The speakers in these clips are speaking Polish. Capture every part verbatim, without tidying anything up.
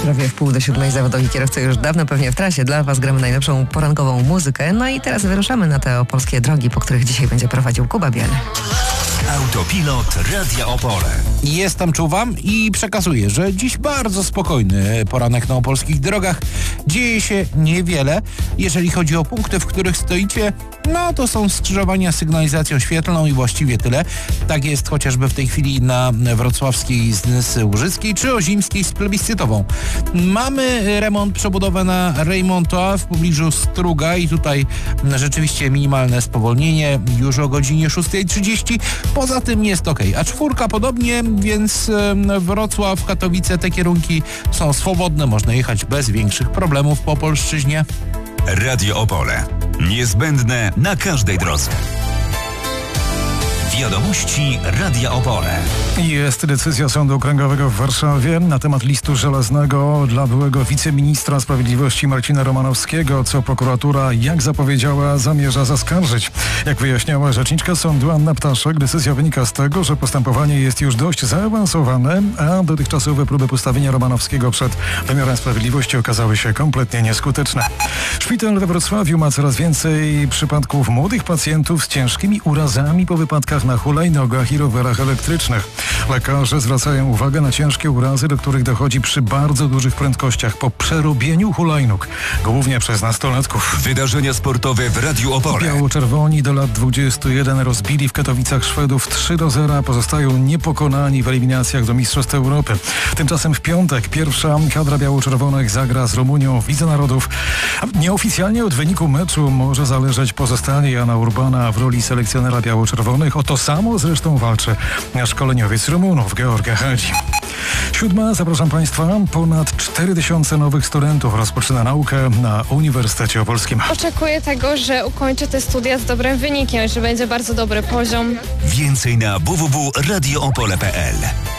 Prawie w pół do siódmej zawodowi kierowcy już dawno pewnie w trasie. Dla Was gramy najlepszą porankową muzykę. No i teraz wyruszamy na te opolskie drogi, po których dzisiaj będzie prowadził Kuba Biel. Autopilot Radia Opole. Jestem, czuwam i przekazuję, że dziś bardzo spokojny poranek na opolskich drogach. Dzieje się niewiele. Jeżeli chodzi o punkty, w których stoicie, no to są skrzyżowania z sygnalizacją świetlną i właściwie tyle. Tak jest chociażby w tej chwili na wrocławskiej z Nysy Łużyckiej czy Ozimskiej z plebiscytową. Mamy remont, przebudowę na Reymontois w pobliżu Struga i tutaj rzeczywiście minimalne spowolnienie już o godzinie szósta trzydzieści. Poza tym jest ok. A czwórka podobnie, więc Wrocław, Katowice, te kierunki są swobodne. Można jechać bez większych problemów po Opolszczyźnie. Radio Opole. Niezbędne na każdej drodze. Wiadomości Radia Opole. Jest decyzja Sądu Okręgowego w Warszawie na temat listu żelaznego dla byłego wiceministra sprawiedliwości Marcina Romanowskiego, co prokuratura, jak zapowiedziała, zamierza zaskarżyć. Jak wyjaśniała rzeczniczka sądu Anna Ptaszek, decyzja wynika z tego, że postępowanie jest już dość zaawansowane, a dotychczasowe próby postawienia Romanowskiego przed wymiarem sprawiedliwości okazały się kompletnie nieskuteczne. Szpital we Wrocławiu ma coraz więcej przypadków młodych pacjentów z ciężkimi urazami po wypadkach na hulajnogach i rowerach elektrycznych. Lekarze zwracają uwagę na ciężkie urazy, do których dochodzi przy bardzo dużych prędkościach po przerobieniu hulajnóg, głównie przez nastolatków. Wydarzenia sportowe w Radiu Opole. Biało-czerwoni do lat dwudziestu jeden rozbili w Katowicach Szwedów trzy do zera, pozostają niepokonani w eliminacjach do Mistrzostw Europy. Tymczasem w piątek pierwsza kadra biało-czerwonych zagra z Rumunią w Lidze Narodów. Nieoficjalnie od wyniku meczu może zależeć pozostanie Jana Urbana w roli selekcjonera biało-czerwonych. O to samo zresztą walczy szkoleniowiec Rumunów Georg Hadzi. Siódma, zapraszam Państwa, ponad cztery tysiące nowych studentów rozpoczyna naukę na Uniwersytecie Opolskim. Oczekuję tego, że ukończę te studia z dobrym wynikiem, że będzie bardzo dobry poziom. Więcej na w w w kropka radio opole kropka p l.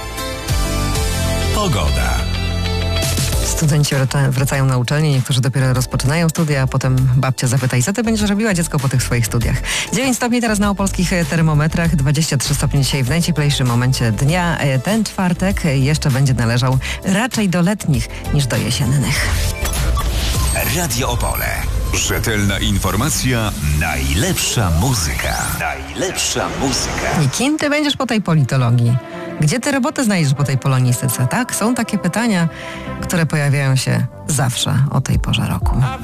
Pogoda. Studenci wracają na uczelnię, niektórzy dopiero rozpoczynają studia, a potem babcia zapyta: i co ty będziesz robiła, dziecko, po tych swoich studiach? dziewięć stopni teraz na opolskich termometrach, dwadzieścia trzy stopnie dzisiaj w najcieplejszym momencie dnia. Ten czwartek jeszcze będzie należał raczej do letnich niż do jesiennych. Radio Opole. Rzetelna informacja, najlepsza muzyka. Najlepsza muzyka. I kim ty będziesz po tej politologii? Gdzie ty robotę znajdziesz po tej polonistyce, tak? Są takie pytania, które pojawiają się zawsze o tej porze roku.